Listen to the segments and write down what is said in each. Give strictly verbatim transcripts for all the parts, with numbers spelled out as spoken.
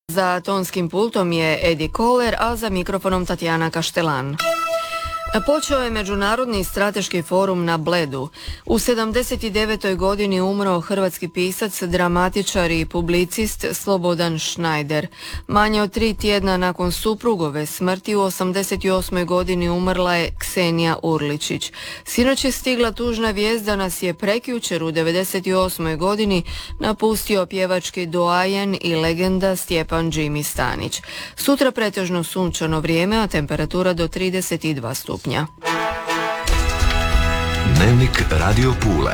Za tonskim pultom je Edi Koler, a za mikrofonom Tatjana Kaštelan. Počeo je Međunarodni strateški forum na Bledu. U sedamdeset devetoj godini umro hrvatski pisac, dramatičar i publicist Slobodan Šnajder. Manje od tri tjedna nakon suprugove smrti u osamdeset osmoj godini umrla je Ksenija Urličić. Sinoć je stigla tužna vijest da nas je prekjučer u devedeset osmoj godini napustio pjevački doajen i legenda Stjepan Jimmy Stanić. Sutra pretežno sunčano vrijeme, a temperatura do trideset dva stupnja. Dnevnik Radio Pule.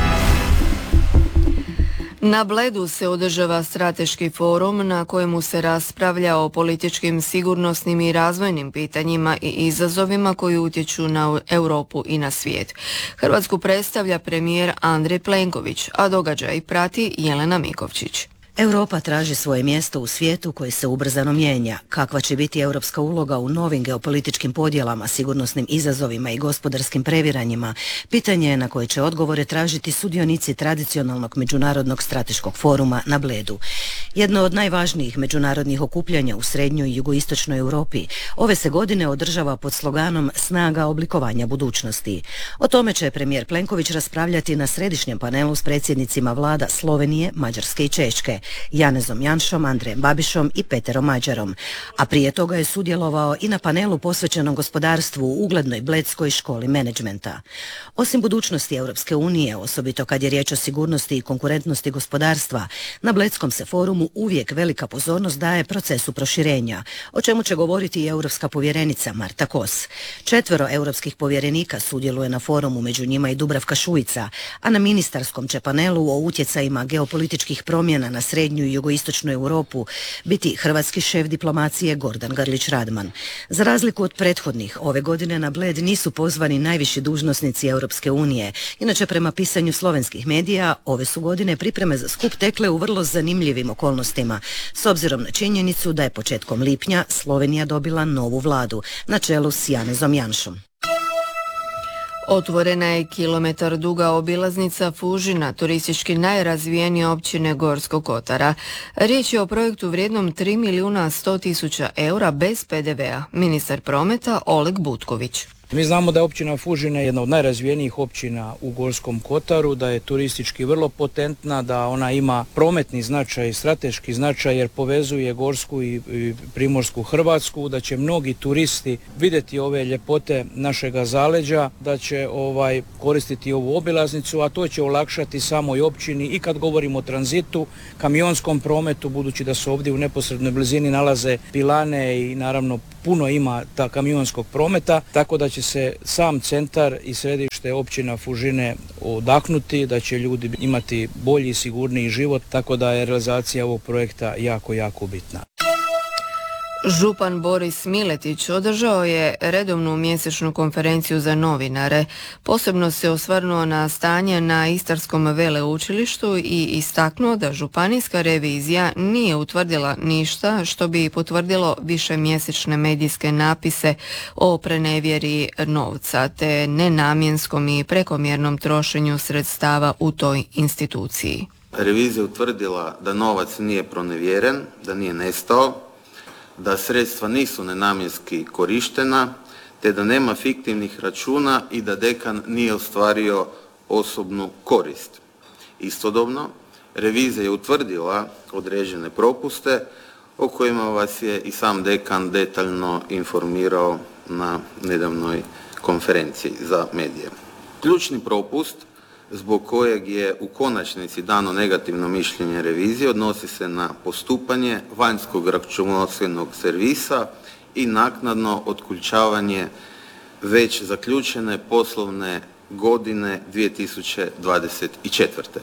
Na Bledu se održava strateški forum na kojemu se raspravlja o političkim, sigurnosnim i razvojnim pitanjima i izazovima koji utječu na Europu i na svijet. Hrvatsku predstavlja premijer Andrej Plenković, a događaj prati Jelena Mikovčić. Europa traži svoje mjesto u svijetu koji se ubrzano mijenja. Kakva će biti europska uloga u novim geopolitičkim podjelama, sigurnosnim izazovima i gospodarskim previranjima, pitanje je na koje će odgovore tražiti sudionici tradicionalnog međunarodnog strateškog foruma na Bledu. Jedno od najvažnijih međunarodnih okupljanja u srednjoj i jugoistočnoj Europi ove se godine održava pod sloganom Snaga oblikovanja budućnosti. O tome će premijer Plenković raspravljati na središnjem panelu s predsjednicima vlada Slovenije, Mađarske i Češke, Janezom Janšom, Andrejem Babišom i Peterom Mađarom. A prije toga je sudjelovao i na panelu posvećenom gospodarstvu u uglednoj Bledskoj školi menadžmenta. Osim budućnosti Europske unije, osobito kad je riječ o sigurnosti i konkurentnosti gospodarstva, na Bledskom se forumu uvijek velika pozornost daje procesu proširenja, o čemu će govoriti i europska povjerenica Marta Kos. Četvero europskih povjerenika sudjeluje na forumu, među njima i Dubravka Šuica, a na ministarskom će panelu o utjecajima geopolitičkih promjena na srednju i jugoistočnu Europu biti hrvatski šef diplomacije Gordan Grlić Radman. Za razliku od prethodnih, ove godine na Bled nisu pozvani najviši dužnosnici Europske unije. Inače, prema pisanju slovenskih medija, ove su godine pripreme za skup tekle u vrlo zanimljivim okolnostima, s obzirom na činjenicu da je početkom lipnja Slovenija dobila novu vladu na čelu s Janezom Janšom. Otvorena je kilometar duga obilaznica Fužina, turistički najrazvijenije općine Gorskog kotara. Riječ je o projektu vrijednom tri milijuna sto tisuća eura bez pe de ve a. Ministar prometa Oleg Butković. Mi znamo da je općina Fužine jedna od najrazvijenijih općina u Gorskom kotaru, da je turistički vrlo potentna, da ona ima prometni značaj, strateški značaj jer povezuje Gorsku i Primorsku Hrvatsku, da će mnogi turisti vidjeti ove ljepote našega zaleđa, da će ovaj koristiti ovu obilaznicu, a to će olakšati samoj općini i kad govorimo o tranzitu, kamionskom prometu, budući da se ovdje u neposrednoj blizini nalaze pilane i naravno puno ima ta kamionskog prometa, tako da će se sam centar i središte općina Fužine odahnuti, da će ljudi imati bolji i sigurniji život, tako da je realizacija ovog projekta jako, jako bitna. Župan Boris Miletić održao je redovnu mjesečnu konferenciju za novinare. Posebno se osvrnuo na stanje na Istarskom veleučilištu i istaknuo da županijska revizija nije utvrdila ništa što bi potvrdilo višemjesečne medijske napise o prenevjeri novca te nenamjenskom i prekomjernom trošenju sredstava u toj instituciji. Revizija utvrdila da novac nije pronevjeren, da nije nestao, da sredstva nisu nenamjenski korištena, te da nema fiktivnih računa i da dekan nije ostvario osobnu korist. Istodobno, revizija je utvrdila određene propuste o kojima vas je i sam dekan detaljno informirao na nedavnoj konferenciji za medije. Ključni propust zbog kojeg je u konačnici dano negativno mišljenje revizije odnosi se na postupanje vanjskog računovodstvenog servisa i naknadno otkućavanje već zaključene poslovne godine dvije tisuće dvadeset četvrte.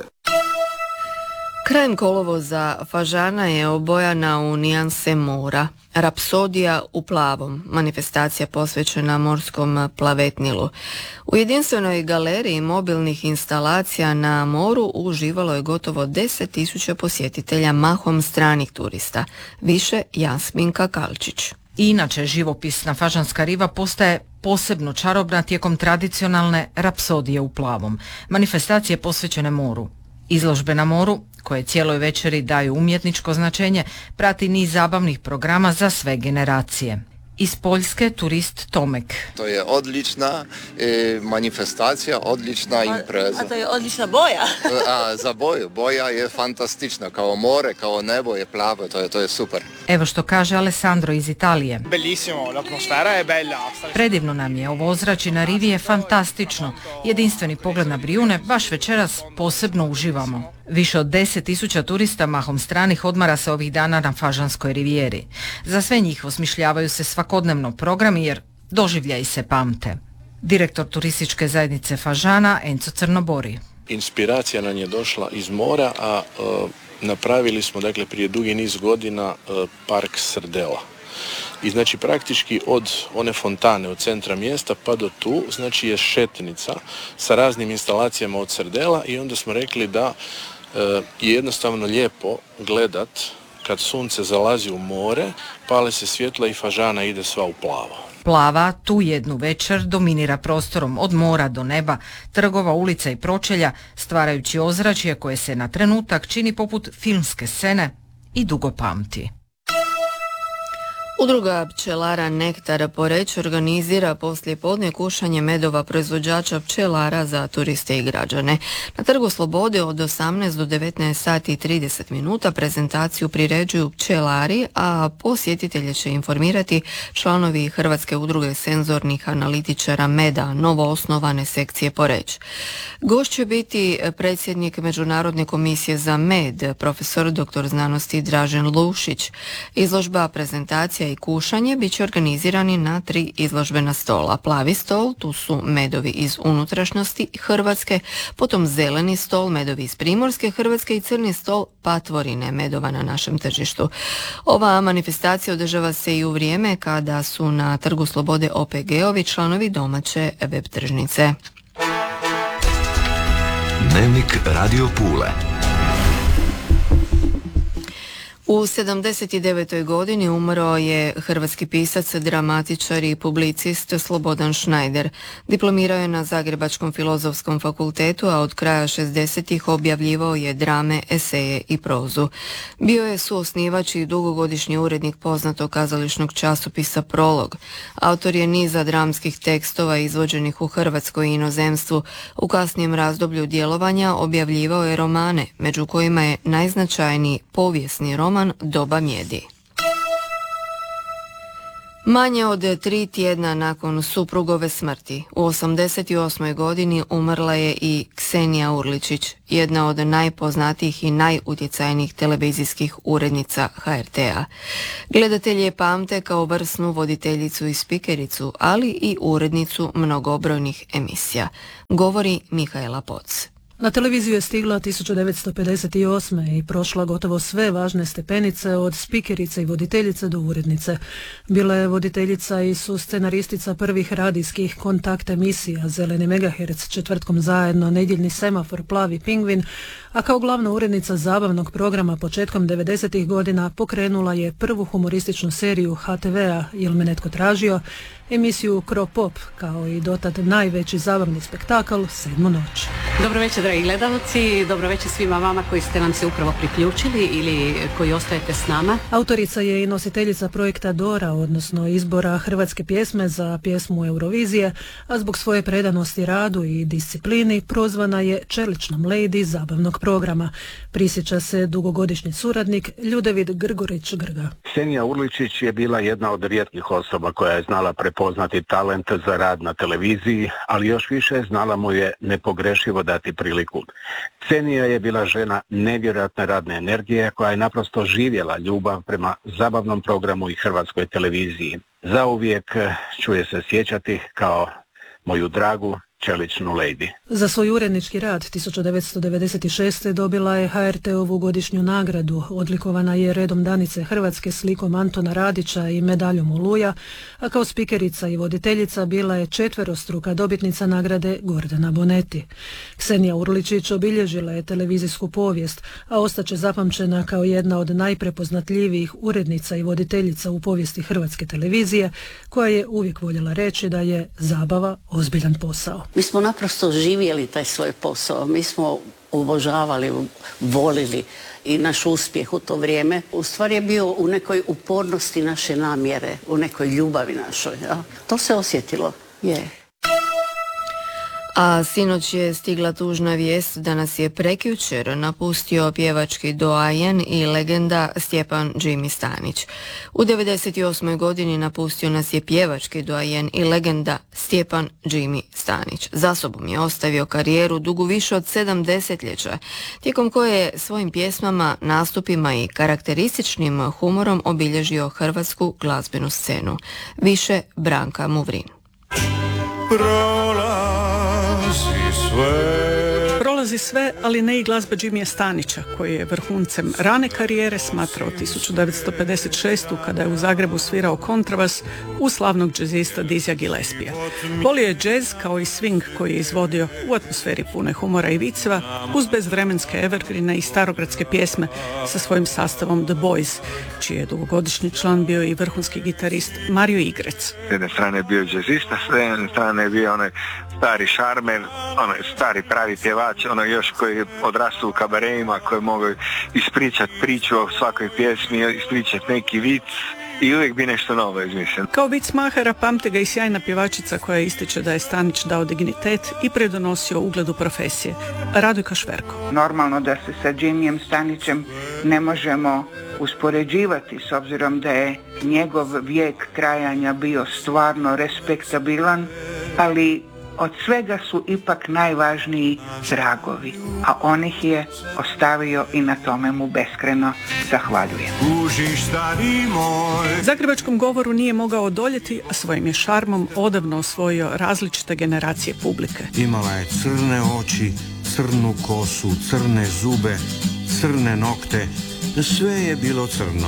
Krajem kolovoza Fažana je obojana u nijanse mora. Rapsodija u plavom, manifestacija posvećena morskom plavetnilu. U jedinstvenoj galeriji mobilnih instalacija na moru uživalo je gotovo deset tisuća posjetitelja, mahom stranih turista. Više Jasminka Kalčić. Inače, živopisna Fažanska riva postaje posebno čarobna tijekom tradicionalne Rapsodije u plavom, manifestacije posvećene moru. Izložbe na moru, koje cijeloj večeri daju umjetničko značenje, prati niz zabavnih programa za sve generacije. Iz Poljske turist Tomek. To je odlična e, manifestacija, odlična impreza. A to je odlična boja. A, za boju. Boja je fantastična. Kao more, kao nebo je plavo. To je, to je super. Evo što kaže Alessandro iz Italije. Bellissimo, l'atmosfera je bella. Predivno nam je, ovo ozračje na rivi je fantastično. Jedinstveni pogled na Brijune, baš večeras posebno uživamo. Više od deset tisuća turista, mahom stranih, odmara se ovih dana na Fažanskoj rivijeri. Za sve njih osmišljavaju se svakodnevno programi jer doživljaji se pamte. Direktor turističke zajednice Fažana Enzo Crnobori. Inspiracija nam je došla iz mora, a e, napravili smo dakle prije dugi niz godina e, park Srdela. I znači praktički od one fontane od centra mjesta pa do tu znači je šetnica sa raznim instalacijama od srdela i onda smo rekli da e, je jednostavno lijepo gledat kad sunce zalazi u more, pale se svjetla i Fažana ide sva u plavo. Plava tu jednu večer dominira prostorom od mora do neba, trgova, ulica i pročelja, stvarajući ozračje koje se na trenutak čini poput filmske scene i dugo pamti. Udruga pčelara Nektar Poreč organizira poslijepodne kušanje medova proizvođača pčelara za turiste i građane. Na Trgu Slobode od osamnaest do devetnaest sati i trideset minuta prezentaciju priređuju pčelari, a posjetitelje će informirati članovi Hrvatske udruge senzornih analitičara meda, novo osnovane sekcije Poreč. Gost će biti predsjednik Međunarodne komisije za med, profesor doktor znanosti Dražen Lušić. Izložba, prezentacija i kušanje bit će organizirani na tri izložbena stola. Plavi stol, tu su medovi iz unutrašnjosti Hrvatske, potom zeleni stol, medovi iz primorske Hrvatske i crni stol, patvorine medova na našem tržištu. Ova manifestacija održava se i u vrijeme kada su na Trgu Slobode O P G-ovi članovi domaće web tržnice. Dnevnik Radio Pule. U sedamdeset devetoj godini umro je hrvatski pisac, dramatičar i publicist Slobodan Šnajder. Diplomirao je na Zagrebačkom filozofskom fakultetu, a od kraja šezdesetih objavljivao je drame, eseje i prozu. Bio je suosnivač i dugogodišnji urednik poznatog kazališnog časopisa Prolog. Autor je niza dramskih tekstova izvođenih u Hrvatskoj i inozemstvu. U kasnijem razdoblju djelovanja objavljivao je romane, među kojima je najznačajniji povijesni roman Doba mjedi. Manje od tri tjedna nakon suprugove smrti, u osamdeset osmoj godini umrla je i Ksenija Urličić, jedna od najpoznatijih i najutjecajnijih televizijskih urednica H R T-a. Gledatelji je pamte kao vrsnu voditeljicu i spikericu, ali i urednicu mnogobrojnih emisija. Govori Mihaela Poc. Na televiziju je stigla tisuću devetsto pedeset osme i prošla gotovo sve važne stepenice od spikerice i voditeljice do urednice. Bila je voditeljica i suscenaristica prvih radijskih kontakt emisija Zeleni megaherc, Četvrtkom zajedno, Nedjeljni semafor, Plavi pingvin, a kao glavna urednica zabavnog programa početkom devedesetih godina pokrenula je prvu humorističnu seriju H T V-a Jel me netko tražio, emisiju Cro Pop, kao i dotad najveći zabavni spektakl Sedmu noć. Dobro večer, dragi gledalci, dobro večer svima vama koji ste nam se upravo priključili ili koji ostajete s nama. Autorica je i nositeljica projekta Dora, odnosno izbora hrvatske pjesme za pjesmu Eurovizije, a zbog svoje predanosti radu i disciplini prozvana je čeličnom lady zabavnog programa. Prisjeća se dugogodišnji suradnik Ljudevid Grgorić Grga. Ksenija Urličić je bila jedna od rijetkih osoba koja je znala prepoznati talent za rad na televiziji, ali još više znala mu je nepogrešivo dati priliku. Ksenija je bila žena nevjerojatne radne energije koja je naprosto živjela ljubav prema zabavnom programu i hrvatskoj televiziji. Zauvijek ću je se sjećati kao moju dragu čeličnu lady. Za svoj urednički rad tisuću devetsto devedeset šeste. dobila je H R T-ovu godišnju nagradu, odlikovana je redom Danice Hrvatske slikom Antona Radića i medaljom Oluja, a kao spikerica i voditeljica bila je četverostruka dobitnica nagrade Gordana Bonetti. Ksenija Urličić obilježila je televizijsku povijest, a ostaće zapamćena kao jedna od najprepoznatljivijih urednica i voditeljica u povijesti hrvatske televizije, koja je uvijek voljela reći da je zabava ozbiljan posao. Mi smo naprosto živjeli taj svoj posao, mi smo obožavali, volili i naš uspjeh u to vrijeme u stvari je bio u nekoj upornosti naše namjere, u nekoj ljubavi našoj. Ja? To se osjetilo, je. A sinoć je stigla tužna vijest da nas je prekjučer napustio pjevački doajen i legenda Stjepan Jimmy Stanić. U devedeset osmoj godini napustio nas je pjevački doajen i legenda Stjepan Jimmy Stanić. Za sobom je ostavio karijeru dugu više od sedam desetljeća, tijekom koje je svojim pjesmama, nastupima i karakterističnim humorom obilježio hrvatsku glazbenu scenu. Više Branka Muvrin. Prolazi sve, ali ne i glazba Jimmyja Stanića, koji je vrhuncem rane karijere smatrao tisuću devetsto pedeset šeste. kada je u Zagrebu svirao kontrabas u slavnog džezista Dizzyja Gillespija. Volio je džez kao i swing koji je izvodio u atmosferi pune humora i viceva, uz bezvremenske evergrine i starogradske pjesme sa svojim sastavom The Boys, čiji je dugogodišnji član bio i vrhunski gitarist Mario Igrec. S jedne strane je bio džezista, s jedne strane je bio onaj stari šarmer, onaj stari pravi pjevač, ono još koji je odrastao u kabareima, koji mogu ispričati priču o svakoj pjesmi, ispričati neki vic i uvijek bi nešto novo izmislio. Kao vic mahara pamte ga i sjajna pjevačica koja ističe da je Stanić dao dignitet i predonosio ugledu profesije, Radojka Šverko. Normalno da se sa Jimmyjem Stanićem ne možemo uspoređivati s obzirom da je njegov vijek trajanja bio stvarno respektabilan, ali od svega su ipak najvažniji tragovi, a on ih je ostavio i na tome mu beskreno zahvaljujem. Zagrebačkom govoru nije mogao odoljeti, a svojim je šarmom odavno osvojio različite generacije publike. Imala je crne oči, crnu kosu, crne zube, crne nokte, sve je bilo crno.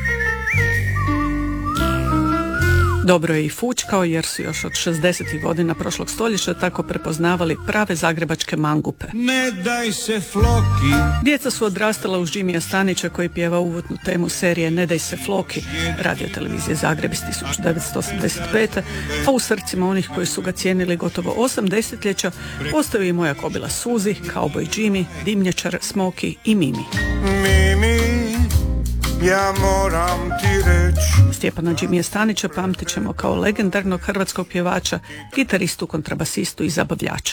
Dobro je i fućkao jer su još od šezdesetih godina prošlog stoljeća tako prepoznavali prave zagrebačke mangupe. Ne daj se Floki. Djeca su odrastala uz Jimmyja Stanića koji pjeva uvodnu temu serije Ne daj se Floki, radio televizije Zagreb iz tisuću devetsto osamdeset pete. a u srcima onih koji su ga cijenili gotovo osam desetljeća ostaju i Moja kobila Suzi, Cowboy Jimmy, Dimnjačar, Smoky i Mimi. Mimi, ja moram ti reći. Stjepana Jimmyja Stanića pamtit ćemo kao legendarnog hrvatskog pjevača, gitaristu, kontrabasistu i zabavljača.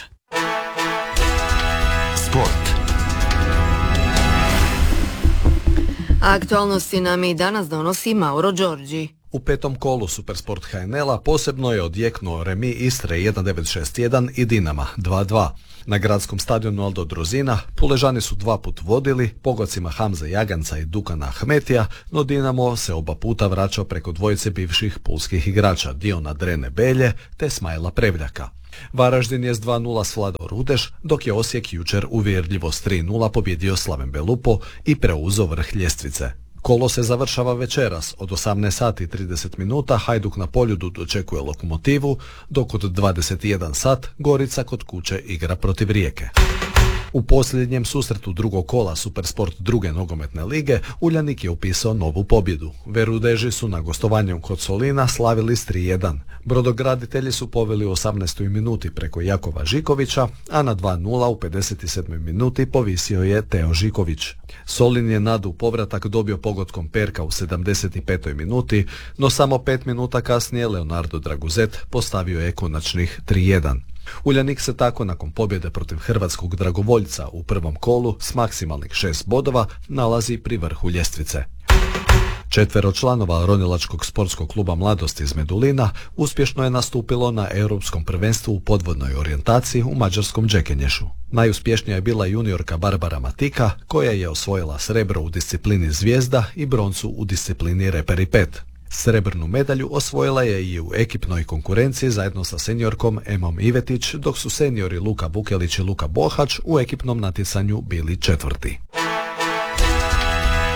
Sport. Aktualnosti nam i danas donosi Mauro Đorđi. U petom kolu Supersport H N L-a posebno je odjeknuo remi Istre jedan devet šest jedan i Dinama dva dva. Na gradskom stadionu Aldo Drozina Puležani su dva put vodili pogodcima Hamze Jaganca i Dukana Ahmetija, no Dinamo se oba puta vraćao preko dvojice bivših pulskih igrača Diona Drene Belje te Smajla Prevljaka. Varaždin je s dva nula svladao Rudeš, dok je Osijek jučer uvjerljivo s tri nula pobjedio Slaven Belupo i preuzeo vrh ljestvice. Kolo se završava večeras, od osamnaest sati i trideset minuta Hajduk na Poljudu dočekuje Lokomotivu, dok od dvadeset jedan sat Gorica kod kuće igra protiv Rijeke. U posljednjem susretu drugog kola Supersport druge nogometne lige Uljanik je upisao novu pobjedu. Verudeži su na gostovanju kod Solina slavili s tri jedan. Brodograditelji su poveli u osamnaestoj minuti preko Jakova Žikovića, a na dva nula u pedeset sedmoj minuti povisio je Teo Žiković. Solin je nadu povratak dobio pogodkom Perka u sedamdeset petoj minuti, no samo pet minuta kasnije Leonardo Draguzet postavio je konačnih tri jedan. Uljanik se tako nakon pobjede protiv hrvatskog dragovoljca u prvom kolu s maksimalnih šest bodova nalazi pri vrhu ljestvice. Četvero članova ronilačkog sportskog kluba Mladost iz Medulina uspješno je nastupilo na europskom prvenstvu u podvodnoj orijentaciji u mađarskom Džekenješu. Najuspješnija je bila juniorka Barbara Matika, koja je osvojila srebro u disciplini zvijezda i broncu u disciplini reperi pet. Srebrnu medalju osvojila je i u ekipnoj konkurenciji zajedno sa seniorkom Emom Ivetić, dok su seniori Luka Bukelić i Luka Bohač u ekipnom natjecanju bili četvrti.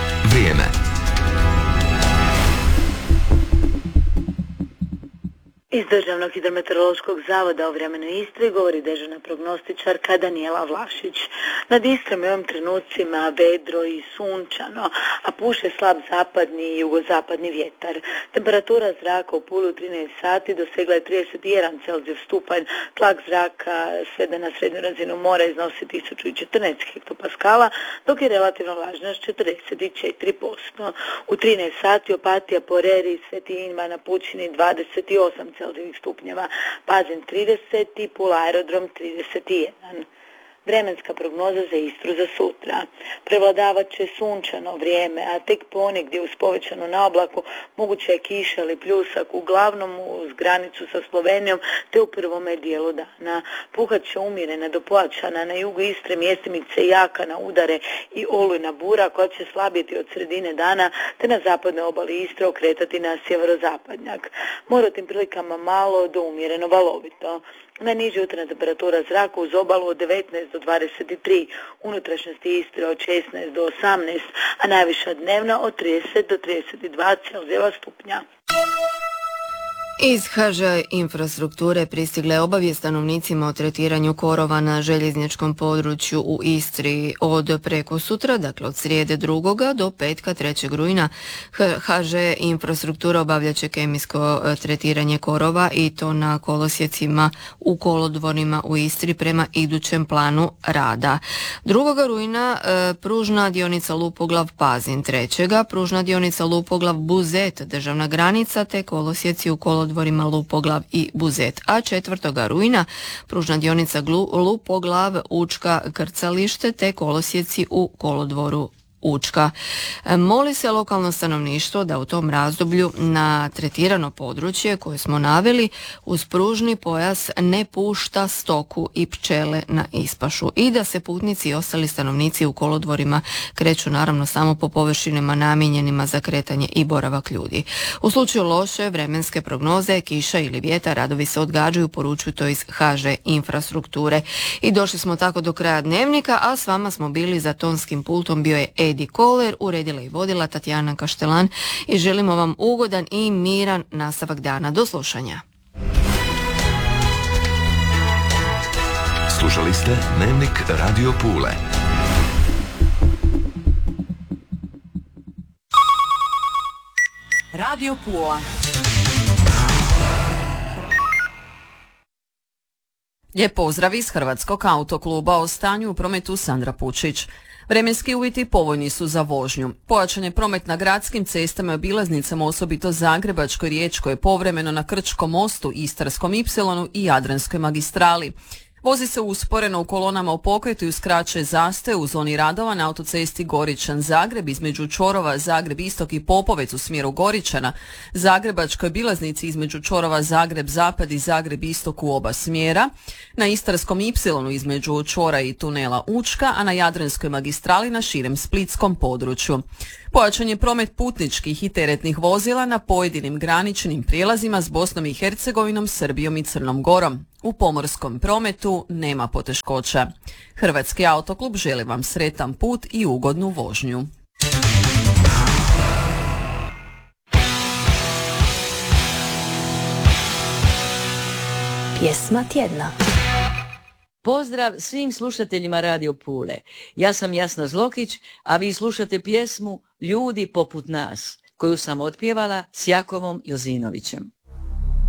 Vrijeme. Iz Državnog hidrometeorološkog zavoda o vremenu Istri govori dežurna prognostičarka Danijela Vlašić. Nad Istrom je ovim trenucima vedro i sunčano, a puše slab zapadni i jugozapadni vjetar. Temperatura zraka u Puli u trinaest sati dosegla je trideset jedan Celzijus stupanj, tlak zraka sveden na srednju razinu mora iznosi tisuću četrnaest hektopaskala, dok je relativna vlažnost četrdeset četiri posto. U trinaest sati Opatija, Poreri, Sveti Inma na Pučini dvadeset osam Celzijevih stupnjeva, Pazin trideset i Pula aerodrom trideset jedan. Vremenska prognoza za Istru za sutra. Prevladavat će sunčano vrijeme, a tek ponegdje uz povećanu naoblaku moguće je kiša ili pljusak, uglavnom uz granicu sa Slovenijom te u prvome dijelu dana. Puhat će umjerena do pojačana na jugu Istre mjestimice jaka na udare i olujna bura koja će slabiti od sredine dana te na zapadnoj obali Istre okretati na sjeverozapadnjak. Mora u tim prilikama malo do umjereno valovito. Najniža jutarnja temperatura zraka uz obalu od devetnaest do dvadeset tri, unutrašnjosti Istre od šesnaest do osamnaest, a najviša dnevna od trideset do trideset dva Celzijeva stupnja. Iz ha ža infrastrukture pristigle obavijest stanovnicima o tretiranju korova na željezničkom području u Istri od prekosutra, dakle od srijede drugoga do petka trećeg rujna. ha ža infrastruktura obavljat će kemijsko tretiranje korova i to na kolosjecima u kolodvorima u Istri prema idućem planu rada. drugoga rujna pružna dionica Lupoglav-Pazin, trećega pružna dionica Lupoglav-Buzet, državna granica te kolosjeci u kolodvorima dvorima Lupoglav i Buzet, a četvrtoga rujna pružna dionica Lupoglav, Učka, Krcalište te kolosjeci u kolodvoru Učka. Moli se lokalno stanovništvo da u tom razdoblju na tretirano područje koje smo naveli uz pružni pojas ne pušta stoku i pčele na ispašu i da se putnici i ostali stanovnici u kolodvorima kreću naravno samo po površinama namijenjenima za kretanje i boravak ljudi. U slučaju loše vremenske prognoze, kiša ili vjetar, radovi se odgađaju, poručuju to iz ha ža infrastrukture. I došli smo tako do kraja dnevnika, a s vama smo bili za tonskim pultom bio je Edi Koler, uredila i vodila Tatjana Kaštelan i želimo vam ugodan i miran nastavak dana. Do slušanja. Slušali ste Dnevnik Radio Pule. Radio Pula. Lijep pozdrav iz Hrvatskog autokluba, o stanju u prometu Sandra Pučić. Vremenski uvjeti povoljni su za vožnju. Pojačan je promet na gradskim cestama i obilaznicama, osobito Zagrebačkoj, Riječkoj, povremeno na Krčkom mostu, Istarskom ipsilonu i Jadranskoj magistrali. Vozi se usporeno u kolonama u pokretu i uskraćuje zastoj u zoni radova na autocesti Goričan-Zagreb između čvorova Zagreb-Istok i Popovec u smjeru Goričana, Zagrebačkoj obilaznici između čvorova Zagreb-Zapad i Zagreb-Istok u oba smjera, na Istarskom ipsilonu između čvora i tunela Učka, a na Jadranskoj magistrali na širem splitskom području. Pojačan je promet putničkih i teretnih vozila na pojedinim graničnim prijelazima s Bosnom i Hercegovinom, Srbijom i Crnom Gorom. U pomorskom prometu nema poteškoća. Hrvatski autoklub želi vam sretan put i ugodnu vožnju. Pjesma tjedna. Pozdrav svim slušateljima Radio Pule. Ja sam Jasna Zlokić, a vi slušate pjesmu Ljudi poput nas, koju sam otpjevala s Jakovom Jozinovićem.